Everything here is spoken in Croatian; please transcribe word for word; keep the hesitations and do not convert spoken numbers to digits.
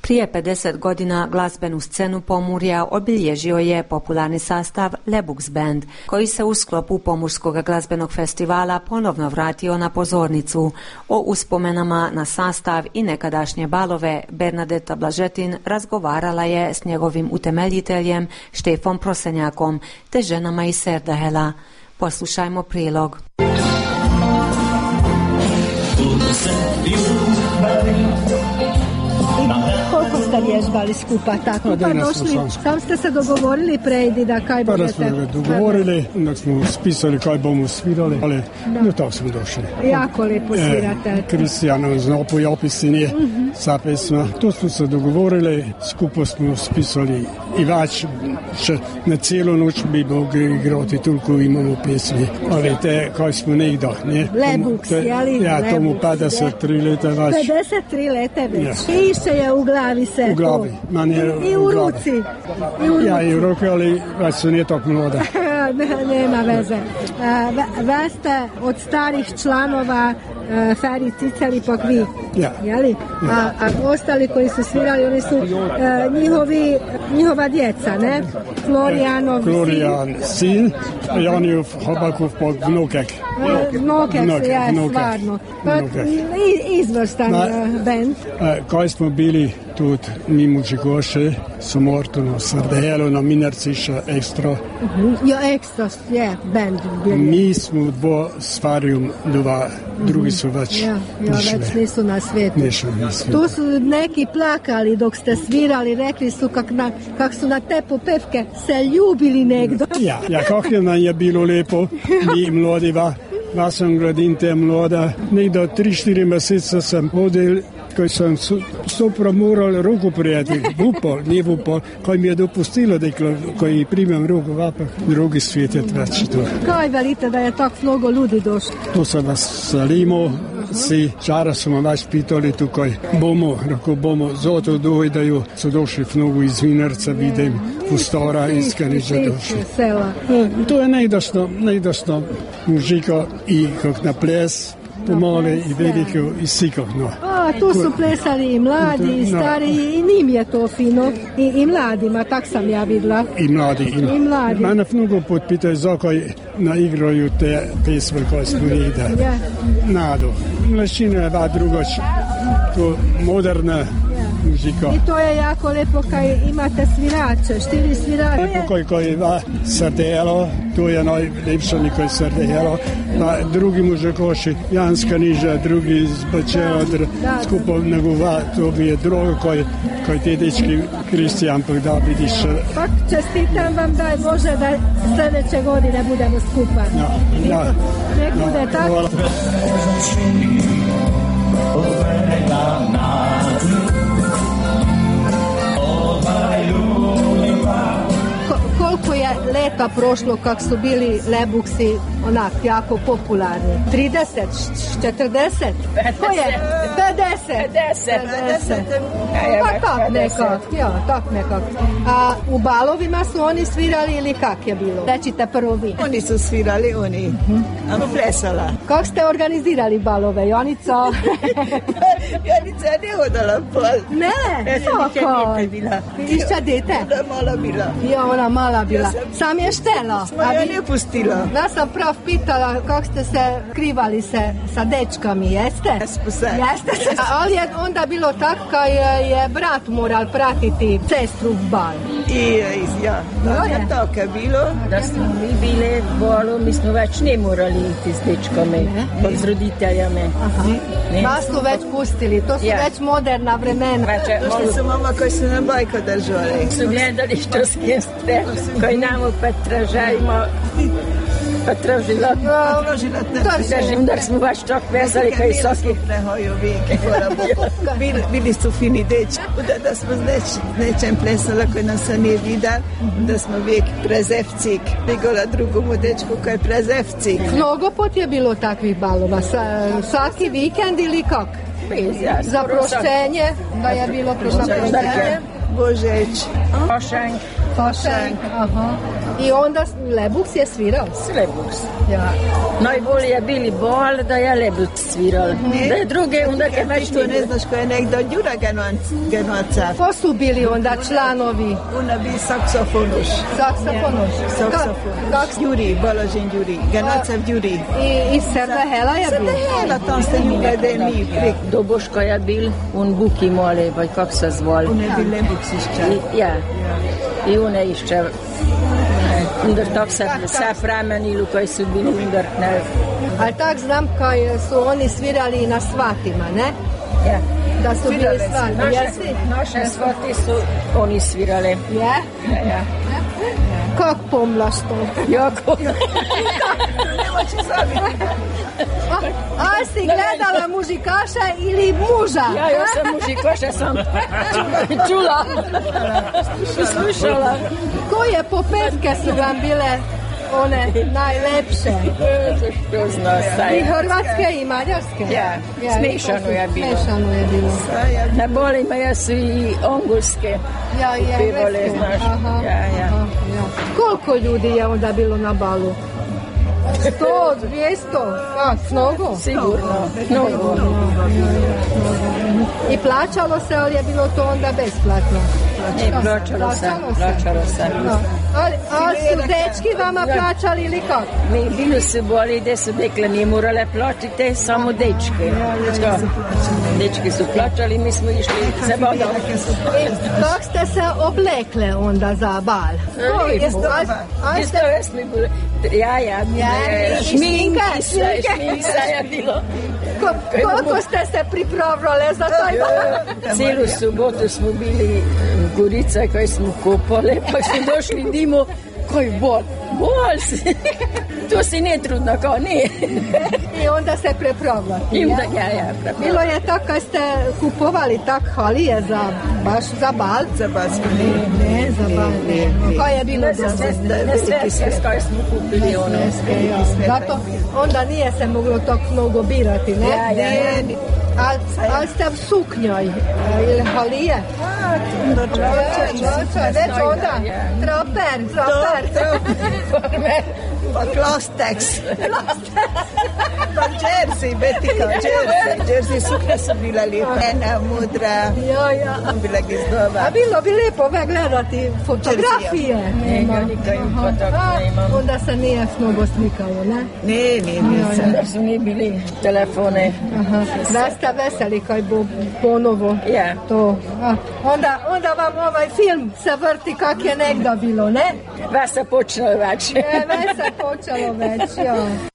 Prije pedeset godina glazbenu scenu Pomurja obilježio je popularni sastav Lebuks Band, koji se u sklopu Pomurskog glazbenog festivala ponovno vratio na pozornicu. O uspomenama na sastav i nekadašnje balove Bernadeta Blažetin razgovarala je s njegovim utemeljiteljem Štefom Prosenjakom te ženama iz Serdahela. Poslušajmo prilog. Koliko ste vježbali skupa tako? Pa došli, sam ste se dogovorili prejdi da kaj budete? Pa da smo dogovorili, onda smo spisali kaj bomo svirali, ali no tako smo došli. Jako lepo svirate. E, Kristijano znao po opisini uh-huh. sa pesma. To smo se dogovorili, skupaj smo spisali i več, še na celo noč bi mogli igrati, toliko imamo pesmi. Ali te, kaj smo nekdo, ne? Lebuks, jeli? Ja, tomu pedeset tri leta več. pedeset tri leta več. Ja. I še je u glavi se. U glavi. Man je I, i u, u ruci. I u ruci. Ja, i u ruci, ali već su nije tako mlada. Nema veze. Ve ste od starih članova uh, Feri Ciceli pak vi. Ja. Jeli? Ja. A, a ostali koji su svirali, oni su uh, njihovi, njihova djeca, ne? Florijanov sin. Florijan sin, Janijov Habakov pak vnukek. Vnukek, ja, stvarno. Izvrstan uh, band. Kaj smo bili tudi mi muzigoši, so Mortono, Sardahelo, na Minarci še ekstra. Uh-huh. Ja, ekstra je band. Mi smo dvo s Farijom dva, uh-huh. drugi su već ja, ja, već nisu na svijetu. Nisu na svijetu. Tu su neki plakali dok ste svirali, rekli su kak, na, kak su na te popevke se ljubili nekdo. Ja, ja, kak je nam je bilo lepo, mi mladiva. Ja sam gradinte mlada, nekdo tri štiri meseca sem hodil, ko sem stopro moral ruku prijeti, upol, ni upol, ko mi je dopustilo, deklo, ko ji primem ruku, vapak, drugi svijet je več to. Kaj velite, da je tako mnogo ljudi došlo? To se vas salimo, si, čara smo vas pitali tukaj, bomo, rako bomo, zato dojdaju, so došli mnogo iz Vinarca, vidim, Pustora, iz Kaniča došli. To je najdašno, najdašno mužiko i kak na ples, pomale i veliko i sikavno. A, tu su plesali i mladi i stari i njim je to fino. I, i mladima, tak sam ja vidla. I mladi. I, I mladi. Mene mnogo put pitaju zakaj naigraju te pesme koje smo ide. Ja. Nado. Mlačina je va drugoč, to moderna muzika. I to je jako lepo kaj imate svirače, štiri svirače. Lepo kaj kaj ima Sardahelo, to je najlepše nekaj Sardahelo. Pa drugi muzikoši, Janska Niža, drugi iz Bačeva, skupaj negova, to bi je drugo kaj, kaj te dečki Kristijan, pa da vidiš. Pak čestitam vam daj Bože da sljedeće godine budemo skupaj. Ja, ja. Nek bude ja, tako. Koliko je leta prošlo kak su bili Lebuksi onak jako popularni? trideset, četrdeset? Ko je? pedeset. pedeset. Pa tak nekak, ja, tak nekak. A u balovima su oni svirali ili kak je bilo? Rečite prvo vi. Oni su svirali, oni. Uh-huh. Amo plesala. Kak ste organizirali balove, Jonica? Jonica je ne hodala pol. Ne, kako? Išća dete? Ona mala bila. Ja, ona mala bila. Sam je štela. Smo je ne pustila. Ja sam prav pitala kako ste se krivali se sa dečkami, jeste? Jesmo se. Jeste se. Ali je onda bilo tako kad je brat moral pratiti sestru u bal. I, ja, tako je tako je bilo. Da smo mi bile bolo, mi smo već ne morali iti s dečkami, pod s roditeljami. Vas su već pustili, to su ja. Već moderna vremena. Došli su mama koji su na bajko držali. Su gledali što s kim ste, koji nam opet tražajmo. Pa tražila. No, tražila te. Tražim da smo baš čak vezali koji soki. Prehoju vijeke, bili, bili su fini deči. Da, da smo s neč, nečem plesala koji nam se nije vidal, da smo vijek prezevcik. Bigola drugomu dečku koji je prezevcik. Mnogo pot je bilo takvih balova, Sa, svaki vikend ili kak? Za prošćenje, da je bilo prošćenje. Božeć. Pošank. Fašank, aha. I onda Lebuks je svirao? Lebuks. Ja. Najbolje bili bol, da je Lebuks sviral. Mm-hmm. Da je druge, onda kad već to ne znaš ko je nekdo Đura Genoca. Ko su bili onda članovi? Ona bi saksofonuš. Saksofonuš. Saksofonuš. Đuri, Boložin Đuri. Genoca Đuri. I, i Serde Hela je bil? Serde Hela, tam ste ljubede mi prek. Doboško je bil, on Buki mole, vaj kak se zval. On je bil Lebuks išče. Ja. I one išče. Under tak se, se premenilo, koji su bili under. Ali tak znam kaj su oni svirali na svatima, ne? Ja. Da su bili svati, naše, jesi? Naše svati su oni svirali. Je? Ja, ja. Kak pomlaš to? Jako. Nemo će zabiti. A si gledala mužikaša ili muža? Ja, ja sam mužikaša, sam čula, slušala. Koje popevke su vam bile one najlepše? Što zna, staj. I hrvatske i mađarske? Ja, ja smešano je bilo. Smešano je bilo. Na bolima ja su i ongolske. Ja, ja, pivale, znaš. Aha, ja, ja. Aha, ja. Koliko ljudi je onda bilo na balu? Sto, dvijesto, kak, mnogo? Sigurno, mnogo. I plaćalo se, ali je bilo to onda besplatno? Ne, plaćalo se, plaćalo se. No. Ali, ali su dečki vama plaćali ili kako? Mi bili su boli gdje su dekle nije morale plaćati, samo dečke. Ja, dečki su plaćali, mi smo išli za badom. Kako ste se oblekle onda za bal? Lijepo. Isto jesmo bili. Ja, ja, šminka, šminka je bilo. Koliko ste se pripravljali za taj bal? Cijelu subotu smo bili u Gorica koji smo kopali, pa smo došli dimo, koji bol, bol si. To si ne trudno, kao ne. I onda se prepravljati. I onda, ja, ja, prepravljati. Bilo je tako kad ste kupovali tak halije za, baš za bal? Za bal smo ne. Ne, za bal ne. Koje je bilo za ne sveske s koje smo kupili ono. Zato onda nije se moglo tako mnogo birati, ne? Ja, ja, ja. Ali al ste v suknjoj ili halije? A, do čoča. Već onda? Troper, troper. Pa Klostex. Pa Jersey, Betika, Jersey. Jersey suknja su bila lijepena, mudra. Ja, ja. Bila gizdova. A bilo bi lijepo gledati fotografije. Nema nikakvih fotografija. Onda se nije mnogo slikalo, ne? Ne, ne, nisam. Onda su ni bili telefone. Aha. Da ste veseli kaj bo ponovo ja. To. A, onda, onda vam ovaj film se vrti kak je nekda bilo, ne? Već se počelo već. Već se počelo već, ja.